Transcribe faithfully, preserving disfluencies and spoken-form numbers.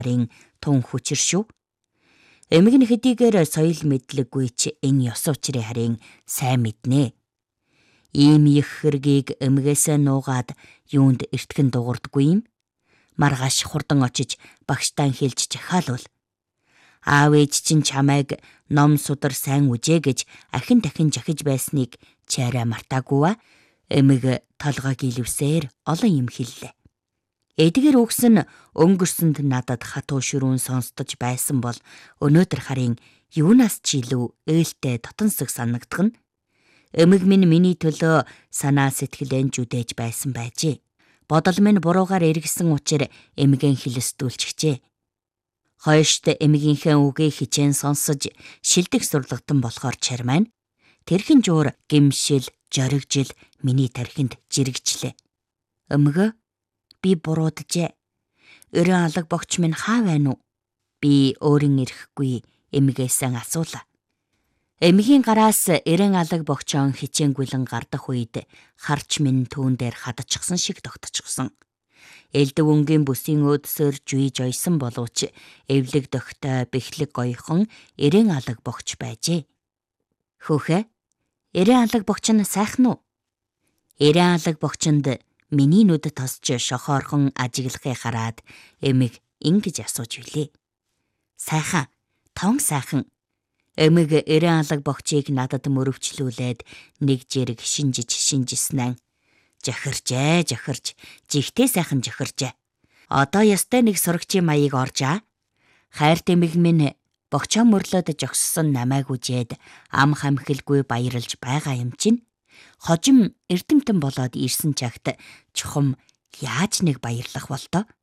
тун хүчир шүү. Эмэг нь хэдийгээр соёл мэдлэггүй ч энэ ёс учрыг харин сайн мэднэ. Ийм их хэргийг эмгээсээ нуугаад юунд эртгэн дуурдаггүй юм. Маргааш хурдан очиж багштаа хэлж жахаалвал аав ээж чинь чамайг ном судар сайн үжээ гэж ахин дахин жахиж байсныг чи арай мартаагүй ба. Эмэг толгойг илвсээр олон юм хэллээ. Эдгээр үгс нь өнгөрсөнд надад хатуу ширүүн сонсдож байсан бол өнөөдөр харин юунаас ч илүү ээлтэй дотонсог санагдах нь. Эмэг минь миний төлөө санаа сэтгэлэн жүдээж байсан байжээ. Бодол минь буруугаар эргэсэн учраас эмгэн хилэстүүлчихжээ. Хойшд эмгийнхээ үгийг хичээн сонсож шилдэг сурлагтан болохоор чармайн тэрхэн жуур гимшил, жоригжил миний тархинд жирэгчлээ. Эмгөө би бурууджээ. Өрөө алга богч минь хаа байна уу? Би өөрийн ирэхгүй эмгээсэн асуулаа. Эмгийн гараас эрен алга богчон хичээнгүйлэн гардах үед харч минь түүн дээр хадчихсан шиг тогтчихсон. Элдв өнгийн бүсийн өөдсөөр жүйж ойсон боловч эвлэг дохтой бэхлэг гоёхон эрен алга богч байжээ. Хөөхэ, эрен алга богч нь сайхан уу? Эрен алга богчонд миний нүд тосч шохоорхон ажиглахыг хараад эмэг ингэж асууж билээ. Сайхан, тон сайхан. Эмэг эрен алга богчийг надад мөрөвчлүүлээд нэг жирэг шинжиж шинжснэн. Жахирчээ, жахирч, жигтэй сайхан жахирчээ. Одоо ястай нэг сурагчийн маяг оржаа. Хайрт эмэг минь богчоо мөрлөөд жогссон намайг үжээд ам хамхилгүй баярлж байгаа юм чинь. Хожим эрдэмтэн болоод ирсэн чагт чухам яаж нэг баярлах болтоо?